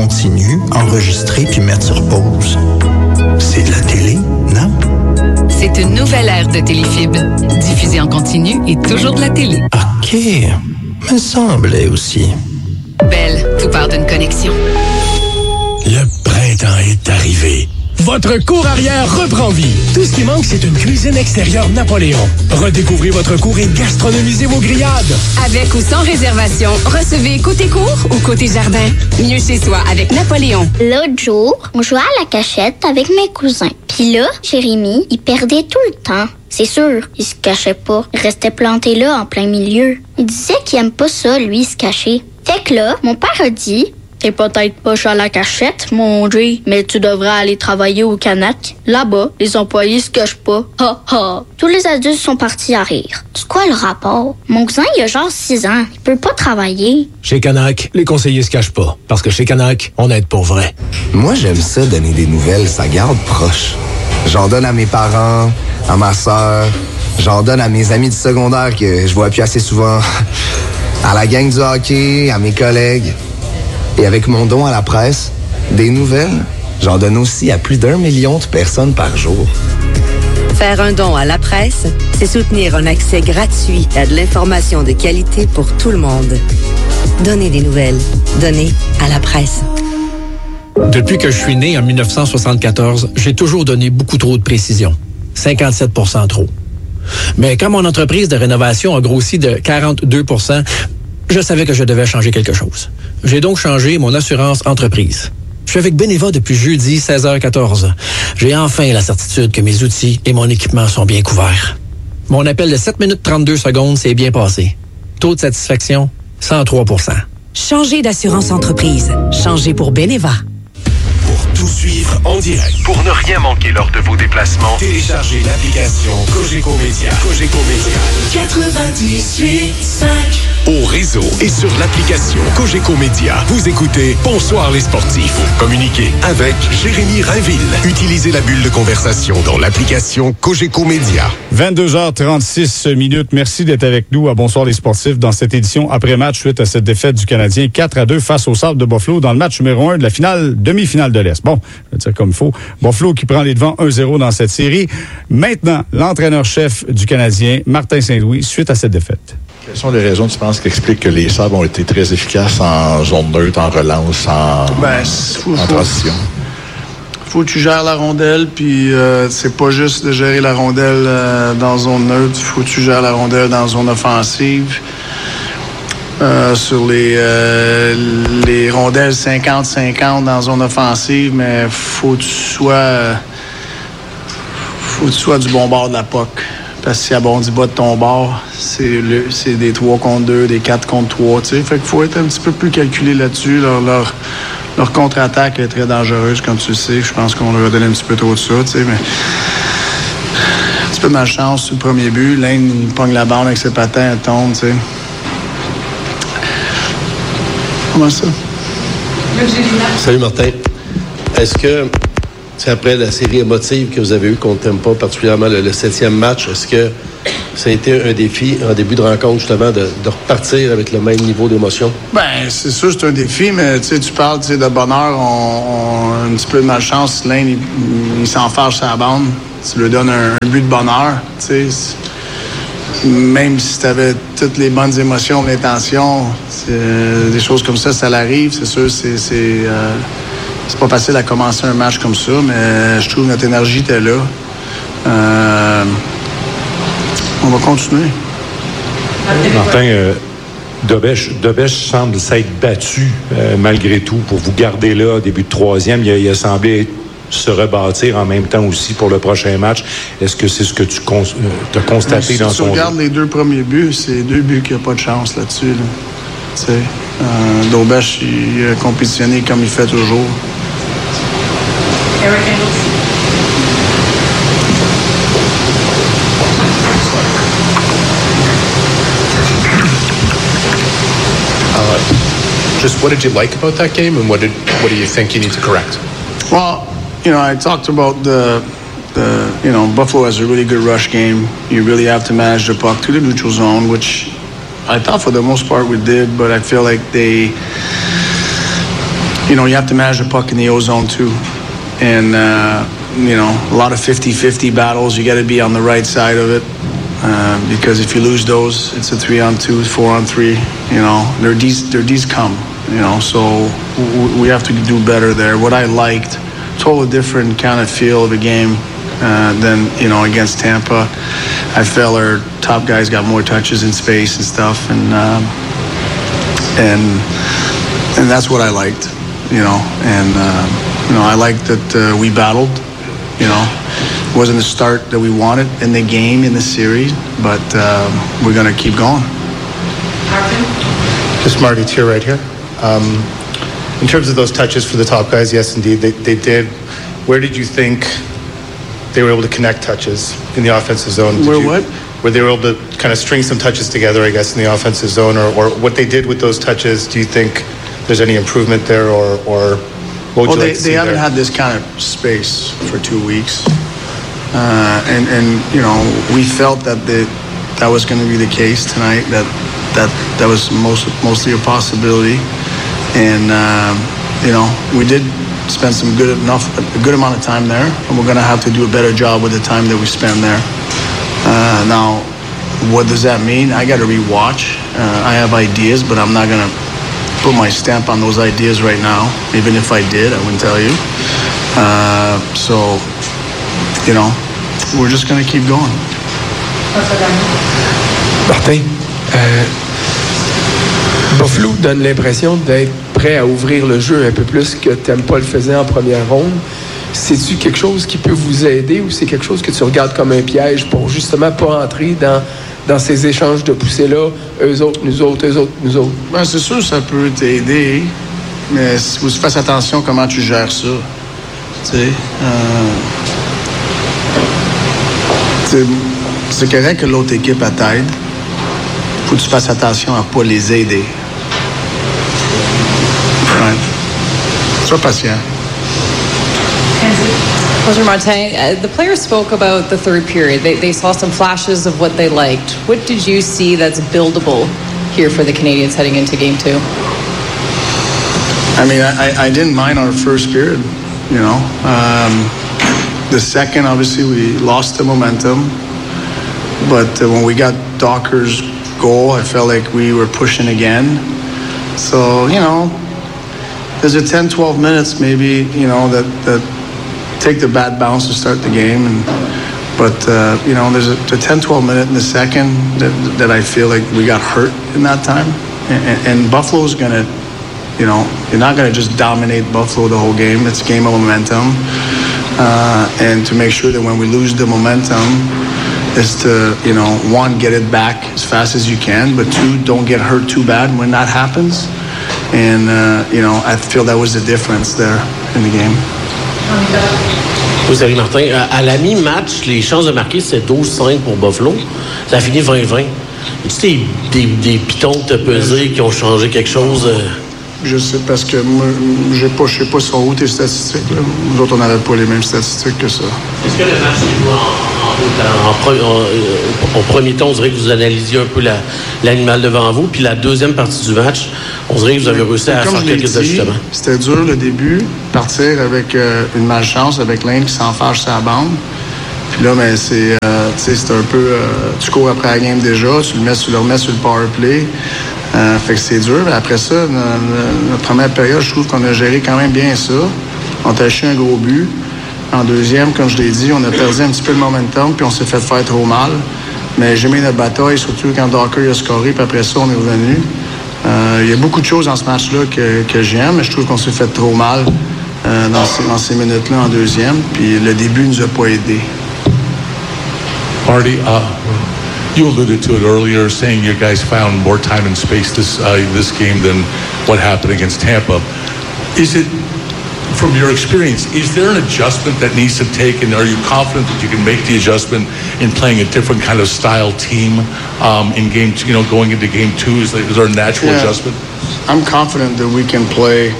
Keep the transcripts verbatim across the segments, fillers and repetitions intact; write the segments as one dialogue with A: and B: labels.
A: Continue, enregistrer puis mettre sur pause. C'est de la télé, non?
B: C'est une nouvelle ère de Téléfib. Diffusée en continu et toujours de la télé.
A: OK. Me semblait aussi.
B: Belle, tout part d'une connexion.
C: Le printemps est arrivé. Votre cour arrière reprend vie. Tout ce qui manque, c'est une cuisine extérieure Napoléon. Redécouvrez votre cour et gastronomisez vos grillades.
D: Avec ou sans réservation, recevez côté cour ou côté jardin. Mieux chez soi avec Napoléon.
E: L'autre jour, on jouait à la cachette avec mes cousins. Puis là, Jérémy, il perdait tout le temps. C'est sûr, il se cachait pas. Il restait planté là, en plein milieu. Il disait qu'il aime pas ça, lui, se cacher. Fait que là, mon père a dit... T'es peut-être pas à la cachette, mon Jay, mais tu devrais aller travailler au Canac. Là-bas, les employés se cachent pas. Ha ha. Tous les adultes sont partis à rire. C'est quoi le rapport? Mon cousin, il a genre six ans. Il peut pas travailler.
C: Chez Canac, les conseillers se cachent pas. Parce que chez Canac, on aide pour vrai.
F: Moi, j'aime ça, donner des nouvelles. Ça garde proche. J'en donne à mes parents, à ma sœur. J'en donne à mes amis du secondaire que je vois plus assez souvent. À la gang du hockey, à mes collègues. Et avec mon don à la presse, des nouvelles, j'en donne aussi à plus d'un million de personnes par jour.
G: Faire un don à la presse, c'est soutenir un accès gratuit à de l'information de qualité pour tout le monde. Donnez des nouvelles. Donnez à la presse.
H: Depuis que je suis né en dix-neuf cent soixante-quatorze, j'ai toujours donné beaucoup trop de précision. cinquante-sept pour cent trop. Mais quand mon entreprise de rénovation a grossi de quarante-deux pour cent, je savais que je devais changer quelque chose. J'ai donc changé mon assurance entreprise. Je suis avec Beneva depuis jeudi seize heures quatorze. J'ai enfin la certitude que mes outils et mon équipement sont bien couverts. Mon appel de sept minutes trente-deux secondes s'est bien passé. Taux de satisfaction, cent trois pour cent.
D: Changez d'assurance entreprise. Changez pour Beneva.
C: Pour tout suivre en direct.
I: Pour ne rien manquer lors de vos déplacements,
C: Téléchargez l'application Cogeco Média. Cogeco Média. quatre-vingt-dix-huit cinq. Au réseau et sur l'application Cogeco Média. Vous écoutez Bonsoir les sportifs. Communiquez avec Jérémy Rainville. Utilisez la bulle de conversation dans l'application Cogeco Média.
J: vingt-deux heures trente-six minutes. Merci d'être avec nous à Bonsoir les sportifs dans cette édition après-match suite à cette défaite du Canadien quatre à deux face au Sables de Buffalo dans le match numéro un de la finale, demi-finale de l'Est. Bon, je vais dire comme il faut. Buffalo qui prend les devants un zéro dans cette série. Maintenant, l'entraîneur-chef du Canadien, Martin Saint-Louis, suite à cette défaite.
K: Quelles sont les raisons, tu penses, qui expliquent que les Sabres ont été très efficaces en zone neutre, en relance, en,
L: ben, faut,
K: en transition?
L: Faut que tu gères la rondelle, puis euh, c'est pas juste de gérer la rondelle euh, dans zone neutre, faut que tu gères la rondelle dans zone offensive. Euh, sur les, euh, les rondelles cinquante cinquante dans zone offensive, mais faut que tu sois, faut que tu sois du bon bord de la puck. Parce que si elle bondit bas de ton bord, c'est, le, c'est des trois contre deux, des quatre contre trois, tu sais. Fait qu'il faut être un petit peu plus calculé là-dessus. Leur, leur, leur contre-attaque est très dangereuse, comme tu le sais. Je pense qu'on leur a donné un petit peu trop de ça, tu sais, mais... Un petit peu de malchance sur le premier but. Lane, il pogne la bande avec ses patins, elle tombe, tu sais. Comment ça?
M: Salut Martin. Est-ce que, c'est après la série émotive que vous avez eue contre Tampa, particulièrement le, le septième match, est-ce que ça a été un défi en début de rencontre, justement, de, de repartir avec le même niveau d'émotion?
L: Ben, c'est sûr, c'est un défi, mais tu sais, tu parles tu sais, de bonheur, on, on a un petit peu de malchance. Lane, il, il s'enfarge sur la bande. Tu lui donnes un, un but de bonheur, tu sais. Même si tu avais toutes les bonnes émotions, l'intention, des choses comme ça, ça l'arrive. C'est sûr, c'est, c'est, euh, c'est pas facile à commencer un match comme ça, mais je trouve que notre énergie était là. Euh, on va continuer.
N: Martin, euh, Dobèche, Dobèche semble s'être battu euh, malgré tout pour vous garder là au début de troisième. Il a, il a semblé se rebâtir en même temps aussi pour le prochain match. Est-ce que c'est ce que tu cons- euh, as constaté
L: si
N: dans
L: ton jeu? Si tu regardes les deux premiers buts, c'est deux buts qu'il n'y a pas de chance là-dessus. Là. Tu sais, euh, Dobèche, il a compétitionné comme il fait toujours. Eric
O: Uh, just what did you like about that game, and what did what do you think you need to correct?
L: Well, you know, I talked about the, the, you know, Buffalo has a really good rush game. You really have to manage the puck to the neutral zone, which I thought for the most part we did, but I feel like they, you know, you have to manage the puck in the O-zone too. And, uh, you know, a lot of fifty-fifty battles. You got to be on the right side of it. Uh, because if you lose those, it's a three-on-two, four-on-three, you know. They're these, they're these come, you know. So w- we have to do better there. What I liked, totally different kind of feel of the game uh, than, you know, against Tampa. I felt our top guys got more touches in space and stuff. And, um, and, and that's what I liked, you know. And, uh, you know, I liked that uh, we battled, you know. It wasn't the start that we wanted in the game, in the series, but uh, we're going to keep going.
O: Just Marty Tier right here. Um, in terms of those touches for the top guys, yes, indeed, they, they did. Where did you think they were able to connect touches in the offensive zone? Did
L: Where
O: you,
L: what?
O: Where they were able to kind of string some touches together, I guess, in the offensive zone, or, or what they did with those touches, do you think there's any improvement there, or, or what would
L: well,
O: you
L: they,
O: like to see
L: they haven't
O: there?
L: had this kind of space for two weeks. Uh, and, and, you know, we felt that the, that was going to be the case tonight, that that, that was most, mostly a possibility. And, um, you know, we did spend some good enough, a good amount of time there, and we're going to have to do a better job with the time that we spend there. Uh, now, what does that mean? I got to rewatch. Uh, I have ideas, but I'm not going to put my stamp on those ideas right now. Even if I did, I wouldn't tell you. Uh, so... You know, we're just going to keep going.
P: Martin, euh, Buffalo donne l'impression d'être prêt à ouvrir le jeu un peu plus que Tampa le faisait en première ronde. C'est-tu quelque chose qui peut vous aider ou c'est quelque chose que tu regardes comme un piège pour justement pas entrer dans, dans ces échanges de poussées-là, eux autres, nous autres, eux autres, nous autres?
L: Ben, c'est sûr que ça peut t'aider, mais il faut que tu fasses attention comment tu gères ça. Tu sais, euh... c'est correct que l'autre équipe t'aide. Il faut que tu fasses attention à ne pas les aider. Ouais. Sois patient.
Q: Roger Martin, uh, the players spoke about the third period. They, they saw some flashes of what they liked. What did you see that's buildable here for the Canadians heading into game two?
L: I mean, I, I didn't mind our first period, you know. Um, The second, obviously, we lost the momentum. But uh, when we got Docker's goal, I felt like we were pushing again. So, you know, there's a ten, twelve minutes maybe, you know, that, that take the bad bounce to start the game. And But, uh, you know, there's a, a ten, twelve minute in the second that, that I feel like we got hurt in that time. And, and Buffalo's going to, you know, you're not going to just dominate Buffalo the whole game. It's a game of momentum. Uh, and to make sure that when we lose the momentum is to, you know, one, get it back as fast as you can, but two, don't get hurt too bad when that happens. And, uh, you know, I feel that was the difference there in the game.
R: Oui, salut Martin. À la mi-match, les chances de marquer, c'était douze cinq pour Buffalo. Ça a fini vingt vingt. Y a-tu des, des, des pitons de te peser qui ont changé quelque chose?
L: Je sais, parce que moi, je ne sais pas sur où tes statistiques. Là. Nous autres, on n'avait pas les mêmes statistiques que ça.
R: Est-ce que le match est joué en, en, en, en, en premier temps, on dirait que vous analysiez un peu la, l'animal devant vous, puis la deuxième partie du match, on dirait que vous avez réussi à faire quelques ajustements.
L: C'était dur le début, partir avec euh, une malchance, avec Lane qui s'enfarge sa bande. Puis là, ben, c'est, euh, c'est un peu... Euh, tu cours après la game déjà, tu le, mets, tu le remets sur le power play. Euh, fait que c'est dur. Mais après ça, notre première période, je trouve qu'on a géré quand même bien ça. On a acheté un gros but. En deuxième, comme je l'ai dit, on a perdu un petit peu le momentum, puis on s'est fait faire trop mal. Mais j'ai mis notre bataille, surtout quand Docker a scoré, puis après ça, on est revenu. Euh, il y a beaucoup de choses dans ce match-là que, que j'aime, mais je trouve qu'on s'est fait trop mal euh, dans ces, dans ces minutes-là en deuxième. Puis le début nous a pas aidés.
S: Marty, uh, you alluded to it earlier, saying you guys found more time and space this uh, this game than what happened against Tampa. Is it, from your experience, is there an adjustment that needs to take, and are you confident that you can make the adjustment in playing a different kind of style team um, in game, you know, going into game two? Is there, is there a natural
L: yeah,
S: adjustment?
L: I'm confident that we can play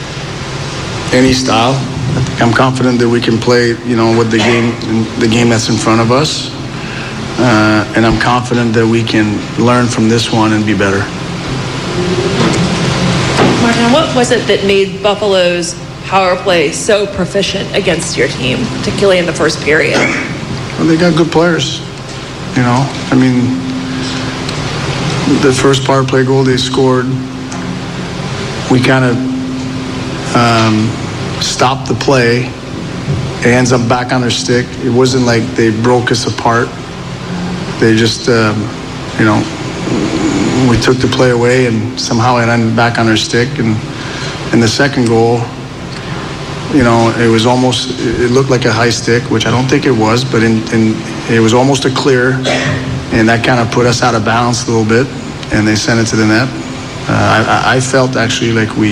L: any style. I'm confident that we can play, you know, with the game, the game that's in front of us. Uh, and I'm confident that we can learn from this one and be better.
Q: Martin, what,
T: was it that made Buffalo's power play so proficient against your team, particularly in the first period?
L: Well, they got good players. You know, I mean, the first power play goal they scored, we kind of um, stopped the play. It ends up back on their stick. It wasn't like they broke us apart. They just, um, you know, we took the play away and somehow it ended back on their stick. And in the second goal, you know, it was almost, it looked like a high stick, which I don't think it was, but in, in it was almost a clear, and that kind of put us out of balance a little bit, and they sent it to the net. Uh, I, I felt actually like we,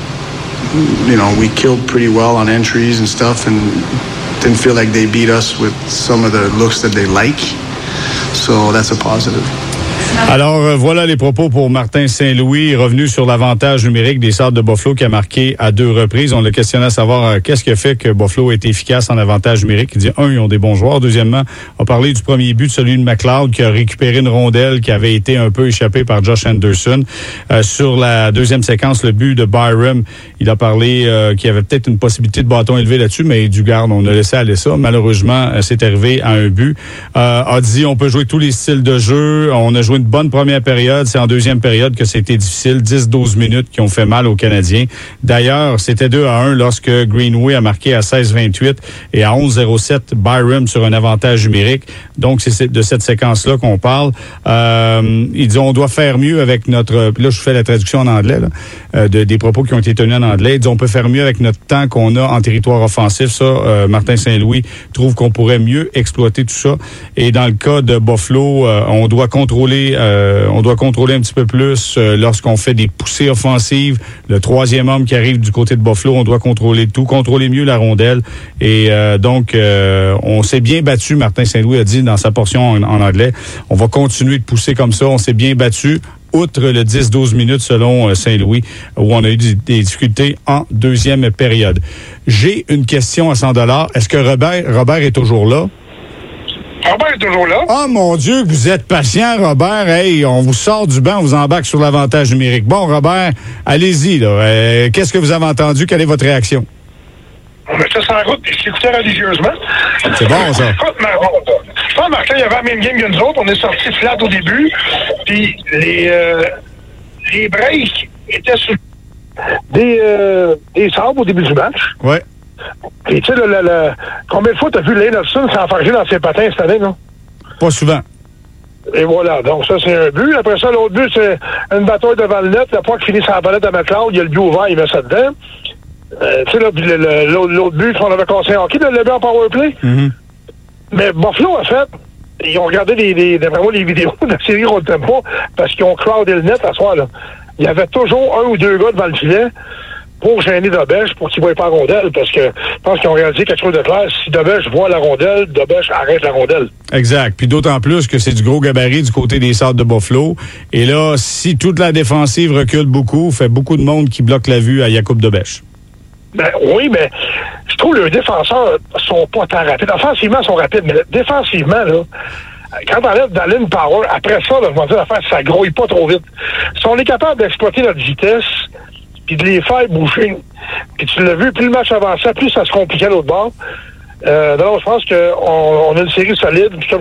L: you know, we killed pretty well on entries and stuff, and didn't feel like they beat us with some of the looks that they like. So that's a positive.
J: Alors, euh, voilà les propos pour Martin Saint-Louis, revenu sur l'avantage numérique des Sabres de Buffalo qui a marqué à deux reprises. On l'a questionné à savoir euh, qu'est-ce qui a fait que Buffalo a été efficace en avantage numérique. Il dit, un, ils ont des bons joueurs. Deuxièmement, on a parlé du premier but, celui de McLeod, qui a récupéré une rondelle qui avait été un peu échappée par Josh Anderson. Euh, sur la deuxième séquence, le but de Byram, il a parlé euh, qu'il y avait peut-être une possibilité de bâton élevé là-dessus, mais du garde, on a laissé aller ça. Malheureusement, euh, c'est arrivé à un but. Euh, a dit, on peut jouer tous les styles de jeu. On a joué une bonne première période. C'est en deuxième période que c'était difficile. dix douze minutes qui ont fait mal aux Canadiens. D'ailleurs, c'était deux à un lorsque Greenway a marqué à seize vingt-huit et à onze zéro sept, Byram sur un avantage numérique. Donc, c'est de cette séquence-là qu'on parle. Euh, il dit, on doit faire mieux avec notre... Là, je fais la traduction en anglais, là, euh, de, des propos qui ont été tenus en anglais. Il dit, on peut faire mieux avec notre temps qu'on a en territoire offensif. Ça, euh, Martin Saint-Louis trouve qu'on pourrait mieux exploiter tout ça. Et dans le cas de Buffalo, euh, on doit contrôler... Euh, on doit contrôler un petit peu plus euh, lorsqu'on fait des poussées offensives. Le troisième homme qui arrive du côté de Buffalo, on doit contrôler tout, contrôler mieux la rondelle. Et euh, donc, euh, on s'est bien battu, Martin Saint-Louis a dit dans sa portion en, en anglais. On va continuer de pousser comme ça. On s'est bien battu, outre le dix douze minutes selon euh, Saint-Louis, où on a eu des, des difficultés en deuxième période. J'ai une question à cent dollars. Est-ce que Robert, Robert est toujours là?
U: Robert est toujours là.
J: Oh mon Dieu, que vous êtes patient, Robert. Hey, on vous sort du banc, on vous embarque sur l'avantage numérique. Bon, Robert, allez-y, là. Euh, qu'est-ce que vous avez entendu? Quelle est votre réaction?
U: On met ça sans route, puis je l'écoutais religieusement.
J: C'est bon, ça.
U: Écoute, ma ronde. Je pense, Martin, il y avait la même game que nous autres. On est sortis flat au début, puis les, euh, les breaks étaient sur des, euh, des sabres au début du match.
J: Ouais.
U: Et tu sais, le, le, le, combien de fois t'as vu Lane Hudson s'enfarger dans ses patins cette année, non?
J: Pas souvent.
U: Et voilà, donc ça, c'est un but. Après ça, l'autre but, c'est une bataille devant le net. Le point qui finit sur la palette de McLeod, il y a le but ouvert, il met ça dedans. Euh, tu sais, là, le, le, l'autre, l'autre but, on avait cassé un hockey, le but en powerplay. Mm-hmm. Mais Buffalo, en fait, ils ont regardé les, les, vraiment les vidéos de la série qu'on ne t'aime pas parce qu'ils ont crowdé le net à soir, là. Il y avait toujours un ou deux gars devant le filet pour gêner Dobèche, pour qu'il ne voie pas la rondelle, parce que je pense qu'ils ont réalisé quelque chose de clair. Si Dobèche voit la rondelle, Dobèche arrête la rondelle.
J: Exact. Puis d'autant plus que c'est du gros gabarit du côté des Sabres de Buffalo. Et là, si toute la défensive recule beaucoup, fait beaucoup de monde qui bloque la vue à Jakub Dobèche.
U: Ben oui, mais je trouve que les défenseurs sont pas tant rapides. Offensivement, ils sont rapides, mais défensivement, là, quand on enlève Dallin Power, après ça, là, je vais dire l'affaire, ça grouille pas trop vite. Si on est capable d'exploiter notre vitesse, puis de les faire bouger. Puis tu l'as vu, plus le match avançait, plus ça se compliquait à l'autre bord. Euh, non, je pense qu'on on a une série solide. Puis comme